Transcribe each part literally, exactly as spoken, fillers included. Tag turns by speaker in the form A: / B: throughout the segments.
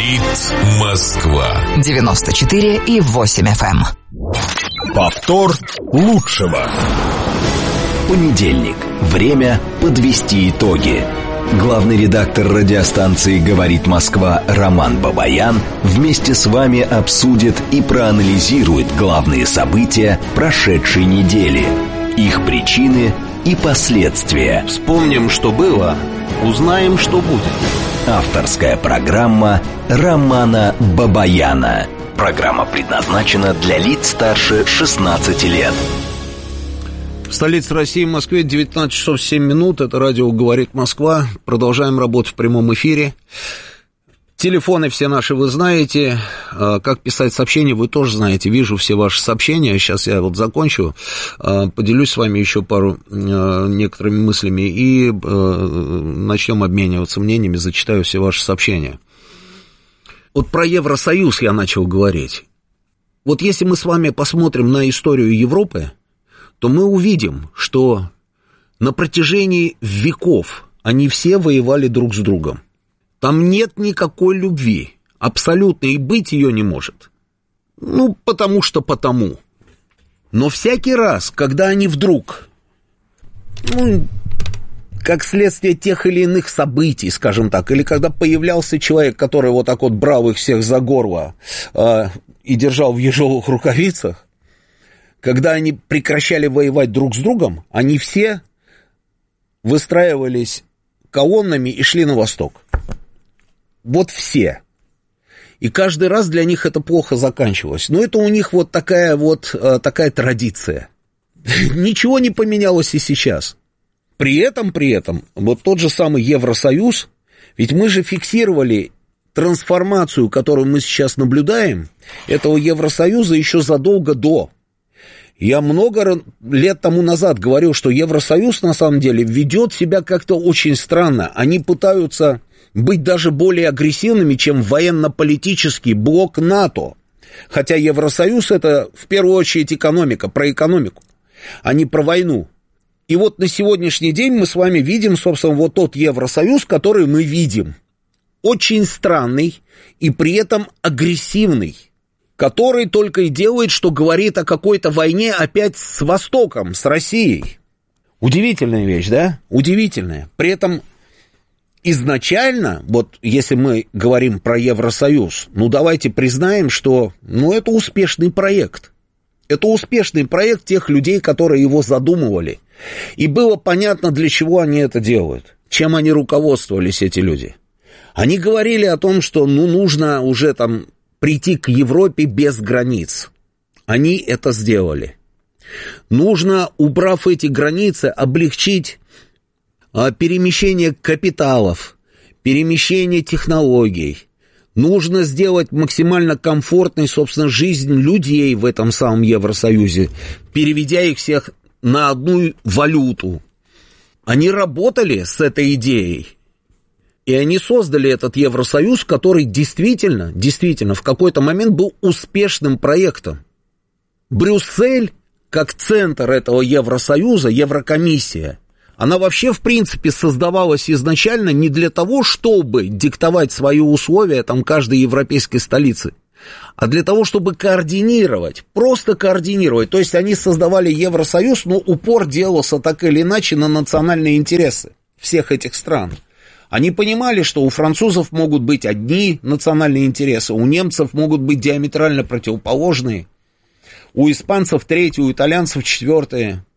A: Говорит Москва.
B: девяносто четыре и восемь эф эм.
C: Повтор лучшего.
D: Понедельник. Время подвести итоги. Главный редактор радиостанции «Говорит Москва» Роман Бабаян вместе с вами обсудит и проанализирует главные события прошедшей недели, их причины и последствия.
E: Вспомним, что было, узнаем, что будет.
D: Авторская программа Романа Бабаяна. Программа предназначена для лиц старше шестнадцати лет.
E: В столице России, в Москве, девятнадцать часов семь минут. Это радио «Говорит Москва». Продолжаем работу в прямом эфире. Телефоны все наши вы знаете. Как писать сообщения, вы тоже знаете. Вижу все ваши сообщения. Сейчас я вот закончу. Поделюсь с вами еще пару некоторыми мыслями. И начнем обмениваться мнениями. Зачитаю все ваши сообщения. Вот про Евросоюз я начал говорить. Вот если мы с вами посмотрим на историю Европы, то мы увидим, что на протяжении веков они все воевали друг с другом. Там нет никакой любви, абсолютно, и быть ее не может. Ну, потому что потому. Но всякий раз, когда они вдруг, ну, как следствие тех или иных событий, скажем так, или когда появлялся человек, который вот так вот брал их всех за горло э, и держал в ежовых рукавицах, когда они прекращали воевать друг с другом, они все выстраивались колоннами и шли на восток. Вот все. И каждый раз для них это плохо заканчивалось. Но это у них вот такая вот такая традиция. Ничего не поменялось и сейчас. При этом, при этом, вот тот же самый Евросоюз, ведь мы же фиксировали трансформацию, которую мы сейчас наблюдаем, этого Евросоюза еще задолго до. Я много лет тому назад говорил, что Евросоюз на самом деле ведет себя как-то очень странно. Они пытаются быть даже более агрессивными, чем военно-политический блок НАТО. Хотя Евросоюз это в первую очередь экономика, про экономику, а не про войну. И вот на сегодняшний день мы с вами видим, собственно, вот тот Евросоюз, который мы видим. Очень странный и при этом агрессивный, который только и делает, что говорит о какой-то войне опять с Востоком, с Россией. Удивительная вещь, да? Удивительная. При этом изначально, вот если мы говорим про Евросоюз, ну давайте признаем, что ну, это успешный проект. Это успешный проект тех людей, которые его задумывали. И было понятно, для чего они это делают, чем они руководствовались, эти люди. Они говорили о том, что ну, нужно уже там прийти к Европе без границ. Они это сделали. Нужно, убрав эти границы, облегчить а, перемещение капиталов, перемещение технологий. Нужно сделать максимально комфортной, собственно, жизнь людей в этом самом Евросоюзе, переведя их всех на одну валюту. Они работали с этой идеей. И они создали этот Евросоюз, который действительно, действительно в какой-то момент был успешным проектом. Брюссель, как центр этого Евросоюза, Еврокомиссия, она вообще, в принципе, создавалась изначально не для того, чтобы диктовать свои условия там каждой европейской столице, а для того, чтобы координировать, просто координировать. То есть они создавали Евросоюз, но упор делался так или иначе на национальные интересы всех этих стран. Они понимали, что у французов могут быть одни национальные интересы, у немцев могут быть диаметрально противоположные, у испанцев третьи, у итальянцев четвертые.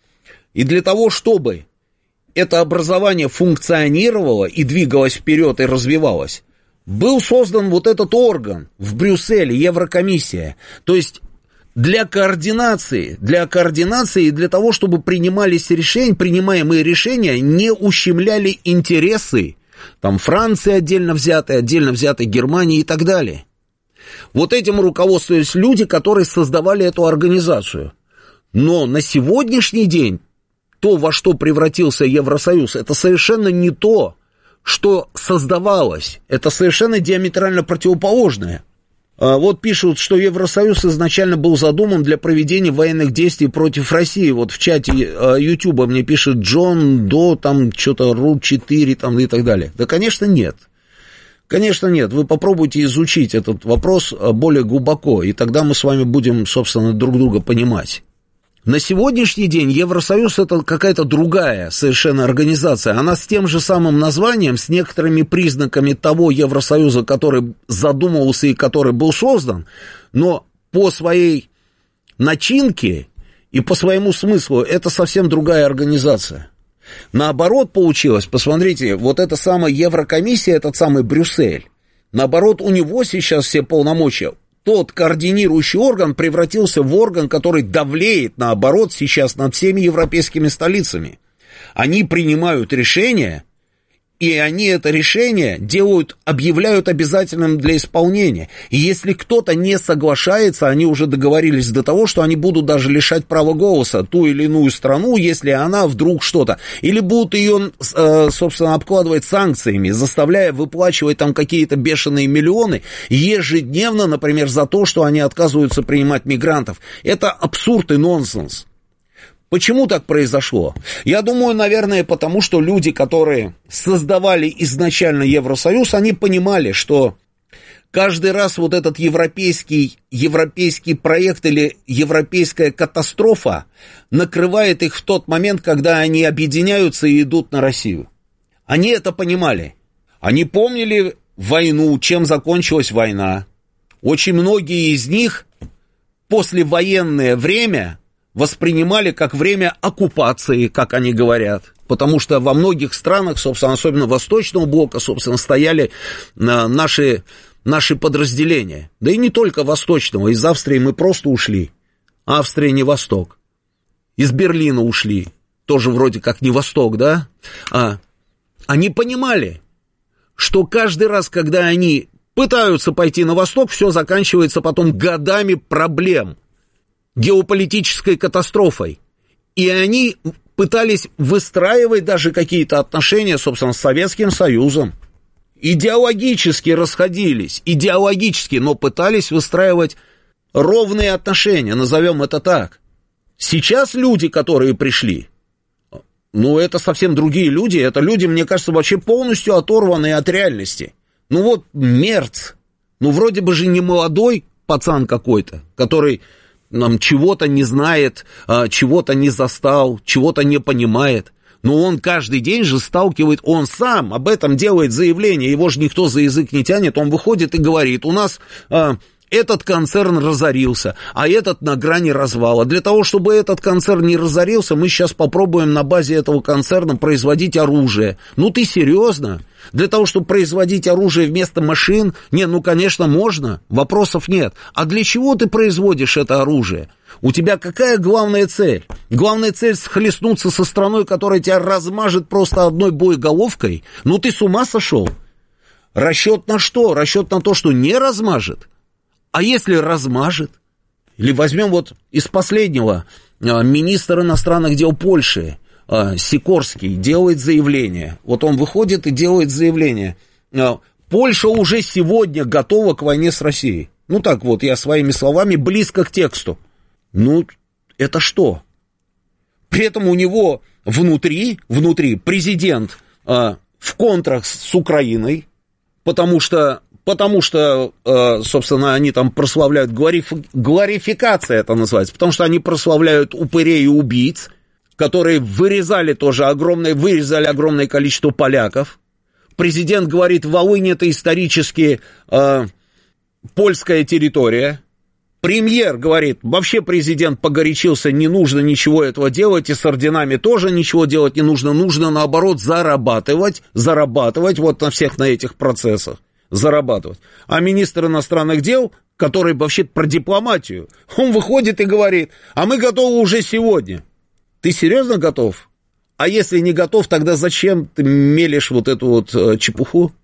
E: И для того, чтобы это образование функционировало и двигалось вперед и развивалось, был создан вот этот орган в Брюсселе, Еврокомиссия. То есть для координации, для координации и для того, чтобы принимались решения, принимаемые решения не ущемляли интересы там Франции отдельно взятой, отдельно взятой Германии и так далее. Вот этим руководствовались люди, которые создавали эту организацию. Но на сегодняшний день то, во что превратился Евросоюз, это совершенно не то, что создавалось. Это совершенно диаметрально противоположное. Вот пишут, что Евросоюз изначально был задуман для проведения военных действий против России. Вот в чате Ютуба мне пишет Джон До, там что-то Ру четыре там, и так далее. Да, конечно, нет. Конечно, нет. Вы попробуйте изучить этот вопрос более глубоко, и тогда мы с вами будем, собственно, друг друга понимать. На сегодняшний день Евросоюз – это какая-то другая совершенно организация. Она с тем же самым названием, с некоторыми признаками того Евросоюза, который задумывался и который был создан, но по своей начинке и по своему смыслу это совсем другая организация. Наоборот получилось, посмотрите, вот эта самая Еврокомиссия, этот самый Брюссель, наоборот, у него сейчас все полномочия. Тот координирующий орган превратился в орган, который давлеет, наоборот, сейчас над всеми европейскими столицами. Они принимают решения, и они это решение делают, объявляют обязательным для исполнения. И если кто-то не соглашается, они уже договорились до того, что они будут даже лишать права голоса ту или иную страну, если она вдруг что-то. Или будут ее, собственно, обкладывать санкциями, заставляя выплачивать там какие-то бешеные миллионы ежедневно, например, за то, что они отказываются принимать мигрантов. Это абсурд и нонсенс. Почему так произошло? Я думаю, наверное, потому что люди, которые создавали изначально Евросоюз, они понимали, что каждый раз вот этот европейский, европейский проект или европейская катастрофа накрывает их в тот момент, когда они объединяются и идут на Россию. Они это понимали. Они помнили войну, чем закончилась война. Очень многие из них послевоенное время воспринимали как время оккупации, как они говорят. Потому что во многих странах, собственно, особенно Восточного блока, собственно, стояли наши, наши подразделения. Да и не только Восточного. Из Австрии мы просто ушли. Австрия не Восток. Из Берлина ушли. Тоже вроде как не Восток, да? А, они понимали, что каждый раз, когда они пытаются пойти на Восток, все заканчивается потом годами проблем, геополитической катастрофой. И они пытались выстраивать даже какие-то отношения, собственно, с Советским Союзом. Идеологически расходились, идеологически, но пытались выстраивать ровные отношения, назовем это так. Сейчас люди, которые пришли, ну, это совсем другие люди, это люди, мне кажется, вообще полностью оторванные от реальности. Ну, вот Мерц, ну, вроде бы же не молодой пацан какой-то, который нам чего-то не знает, чего-то не застал, чего-то не понимает. Но он каждый день же сталкивает, он сам об этом делает заявление, его же никто за язык не тянет, он выходит и говорит, у нас а, этот концерн разорился, а этот на грани развала. Для того, чтобы этот концерн не разорился, мы сейчас попробуем на базе этого концерна производить оружие. Ну ты серьезно? Для того, чтобы производить оружие вместо машин? Не, ну, конечно, можно, вопросов нет. А для чего ты производишь это оружие? У тебя какая главная цель? Главная цель схлестнуться со страной, которая тебя размажет просто одной боеголовкой? Ну, ты с ума сошел? Расчет на что? Расчет на то, что не размажет? А если размажет? Или возьмем вот из последнего, министр иностранных дел Польши, Сикорский, делает заявление. Вот он выходит и делает заявление. Польша уже сегодня готова к войне с Россией. Ну так вот, я своими словами близко к тексту. Ну, это что? При этом у него внутри, внутри президент в контрах с Украиной, потому что, потому что, собственно, они там прославляют, глорифи, глорификация это называется, потому что они прославляют упырей и убийц, которые вырезали тоже огромное, вырезали огромное количество поляков. Президент говорит, Волынь это исторически э, польская территория. Премьер говорит, вообще президент погорячился, не нужно ничего этого делать, и с орденами тоже ничего делать не нужно, нужно наоборот зарабатывать, зарабатывать вот на всех на этих процессах, зарабатывать. А министр иностранных дел, который вообще про дипломатию, он выходит и говорит, а мы готовы уже сегодня. Ты серьезно готов? А если не готов, тогда зачем ты мелешь вот эту вот э, чепуху?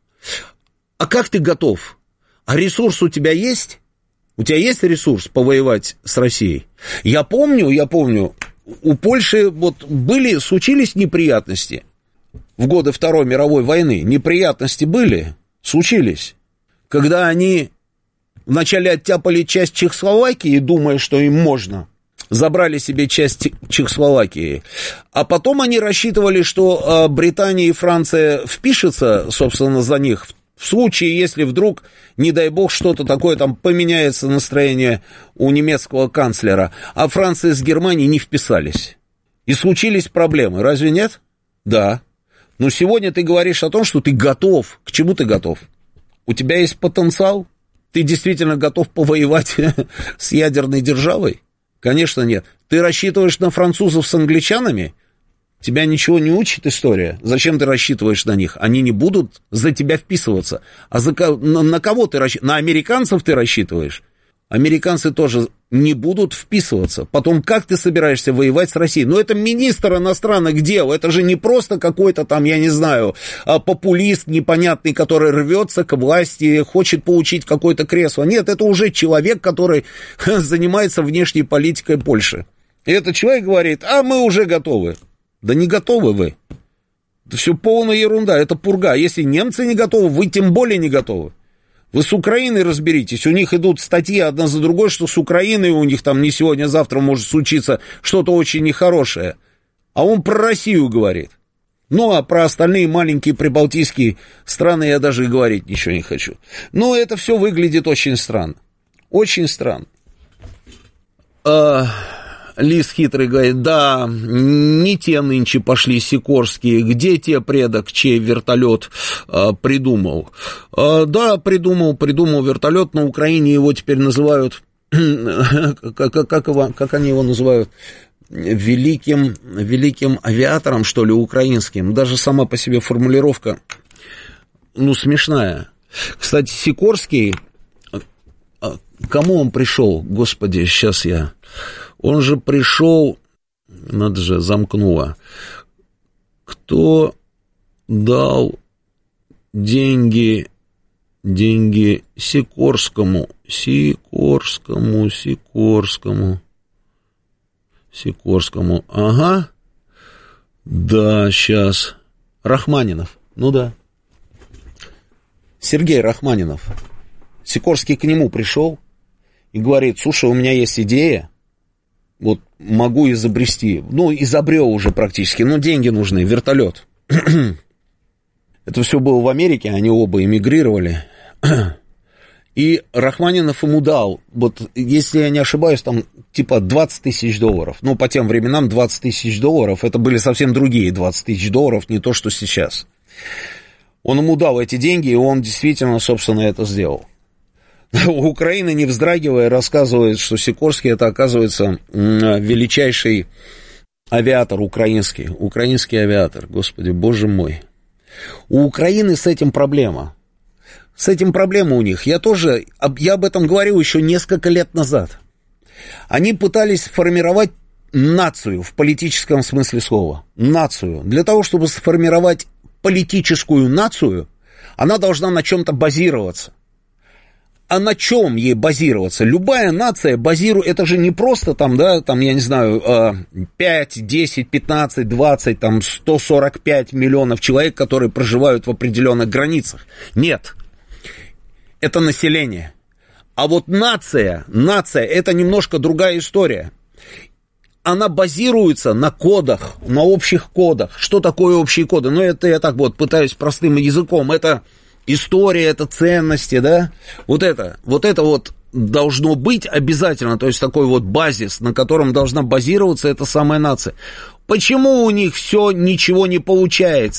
E: А как ты готов? А ресурс у тебя есть? У тебя есть ресурс повоевать с Россией? Я помню, я помню, у Польши вот были, случились неприятности в годы Второй мировой войны. Неприятности были, случились. Когда они вначале оттяпали часть Чехословакии, думая, что им можно, забрали себе часть Чехословакии, а потом они рассчитывали, что Британия и Франция впишутся, собственно, за них В случае, если вдруг, не дай бог, что-то такое там поменяется настроение у немецкого канцлера, а Франция с Германией не вписались. И случились проблемы, разве нет? Да. Но сегодня ты говоришь о том, что ты готов. К чему ты готов? У тебя есть потенциал? Ты действительно готов повоевать с ядерной державой? Конечно, нет. Ты рассчитываешь на французов с англичанами? Тебя ничего не учит история. Зачем ты рассчитываешь на них? Они не будут за тебя вписываться. А за, на, на кого ты рассчитываешь? На американцев ты рассчитываешь? Американцы тоже не будут вписываться. Потом, как ты собираешься воевать с Россией? Ну, это министр иностранных дел. Это же не просто какой-то там, я не знаю, популист непонятный, который рвется к власти, хочет получить какое-то кресло. Нет, это уже человек, который занимается внешней политикой Польши. И этот человек говорит, а мы уже готовы. Да не готовы вы. Это все полная ерунда, это пурга. Если немцы не готовы, вы тем более не готовы. Вы с Украиной разберитесь, у них идут статьи одна за другой, что с Украиной у них там не сегодня, а завтра может случиться что-то очень нехорошее. А он про Россию говорит. Ну, а про остальные маленькие прибалтийские страны я даже и говорить ничего не хочу. Но это все выглядит очень странно. Очень странно. А... Лис хитрый говорит, да, не те нынче пошли сикорские, где те предок, чей вертолет а, придумал? А, да, придумал, придумал вертолет, на Украине его теперь называют, как, как, его, как они его называют, великим, великим авиатором, что ли, украинским. Даже сама по себе формулировка, ну, смешная. Кстати, Сикорский, кому он пришел? Господи, сейчас я... Он же пришел, надо же, замкнуло. Кто дал деньги, деньги Сикорскому, Сикорскому, Сикорскому, Сикорскому, ага, да, сейчас, Рахманинов, ну да, Сергей Рахманинов. Сикорский к нему пришел и говорит, слушай, у меня есть идея, вот могу изобрести, ну, изобрел уже практически, но деньги нужны, вертолет. Это все было в Америке, они оба эмигрировали. И Рахманинов ему дал, вот, если я не ошибаюсь, там, типа двадцать тысяч долларов. Ну, по тем временам двадцать тысяч долларов, это были совсем другие двадцать тысяч долларов, не то, что сейчас. Он ему дал эти деньги, и он действительно, собственно, это сделал. Украина, не вздрагивая, рассказывает, что Сикорский это, оказывается, величайший авиатор украинский. Украинский авиатор, господи, боже мой. У Украины с этим проблема. С этим проблема у них. Я тоже, я об этом говорил еще несколько лет назад. Они пытались сформировать нацию в политическом смысле слова. Нацию. Для того, чтобы сформировать политическую нацию, она должна на чем-то базироваться. А на чем ей базироваться? Любая нация базирует, это же не просто там, да, там, я не знаю, пять, десять, пятнадцать, двадцать, там, сто сорок пять миллионов человек, которые проживают в определенных границах. Нет. Это население. А вот нация, нация, это немножко другая история. Она базируется на кодах, на общих кодах. Что такое общие коды? Ну, это я так вот пытаюсь простым языком. Это история, это ценности, да? Вот это, вот это вот должно быть обязательно. То есть такой вот базис, на котором должна базироваться эта самая нация. Почему у них все ничего не получается?